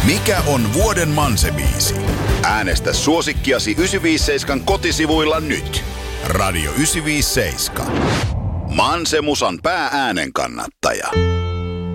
Mikä on vuoden Manse-biisi? Äänestä suosikkiasi 957 kotisivuilla nyt. Radio 957. Manse-musan pää-äänen kannattaja.